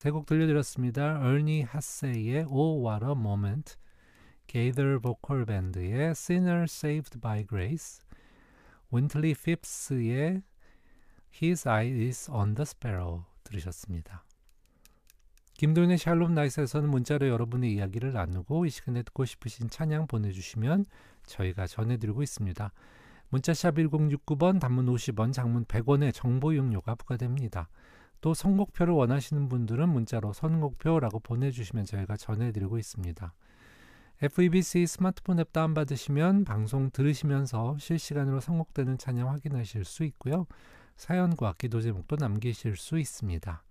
세 곡 들려드렸습니다. Ernie Hassey의 Oh What a Moment, Gaither 보컬 밴드의 Sinner Saved by Grace, 윈틀리 핍스의 His Eye is on the Sparrow 들으셨습니다. 김도윤의 샬롬 나이스에서는 문자로 여러분의 이야기를 나누고 이 시간에 듣고 싶으신 찬양 보내주시면 저희가 전해드리고 있습니다. 문자샵 1069번, 단문 50원, 장문 100원의 정보 이용료가 부과됩니다. 또 선곡표를 원하시는 분들은 문자로 선곡표라고 보내주시면 저희가 전해드리고 있습니다. FEBC 스마트폰 앱 다운받으시면 방송 들으시면서 실시간으로 선곡되는 찬양 확인하실 수 있고요. 사연과 기도 제목도 남기실 수 있습니다.